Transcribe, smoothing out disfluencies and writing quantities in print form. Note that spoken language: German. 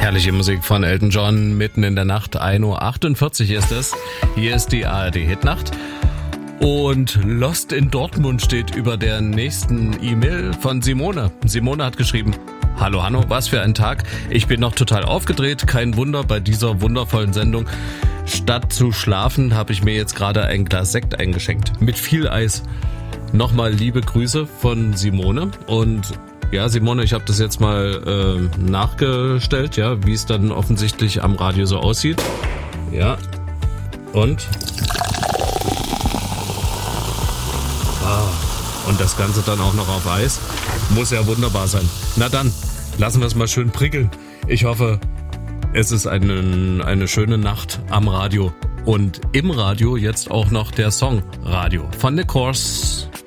Herrliche Musik von Elton John, mitten in der Nacht, 1:48 Uhr ist es. Hier ist die ARD-Hitnacht. Und Lost in Dortmund steht über der nächsten E-Mail von Simone. Simone hat geschrieben: Hallo Hanno, was für ein Tag. Ich bin noch total aufgedreht, kein Wunder bei dieser wundervollen Sendung. Statt zu schlafen habe ich mir jetzt gerade ein Glas Sekt eingeschenkt. Mit viel Eis. Nochmal liebe Grüße von Simone. Und ja, Simone, ich habe das jetzt mal nachgestellt, ja, wie es dann offensichtlich am Radio so aussieht. Ja. Und? Und das Ganze dann auch noch auf Eis. Muss ja wunderbar sein. Na dann, lassen wir es mal schön prickeln. Ich hoffe, es ist eine schöne Nacht am Radio. Und im Radio jetzt auch noch der Song Radio von The Course.